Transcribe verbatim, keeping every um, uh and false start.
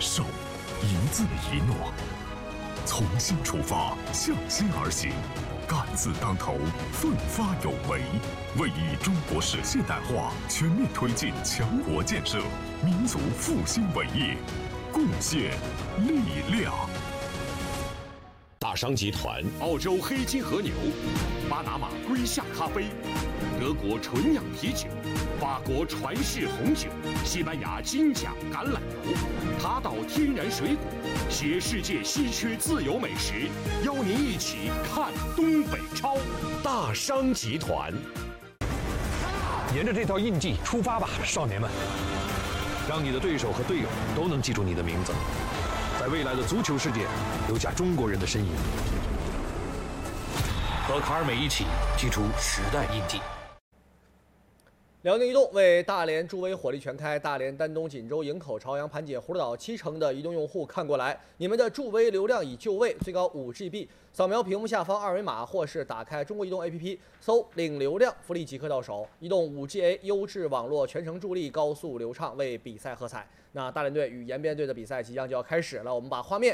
守，一字一诺，从心出发，向心而行，敢字当头，奋发有为，为以中国式现代化全面推进强国建设、民族复兴伟业贡献力量。 大商集团澳洲黑金和牛、巴拿马龟夏咖啡、德国纯酿啤酒、法国传世红酒、西班牙金奖橄榄油、塔岛天然水果，携世界稀缺自由美食，邀您一起看东北超。大商集团， 沿着这条印记出发吧，少年们！让你的对手和队友都能记住你的名字，在未来的足球世界留下中国人的身影。和卡尔美一起记出时代印记。 辽宁移动为大连助威火力全开，大连、丹东、锦州、营口、朝阳、盘锦、葫芦岛七成的移动用户看过来，你们的助威流量已就位，最高五 G B。扫描屏幕下方二维码，或是打开中国移动 A P P， 搜领流量，福利即刻到手。移动 五 G A 优质网络全程助力，高速流畅，为比赛喝彩。那大连队与延边队的比赛即将就要开始了，我们把画面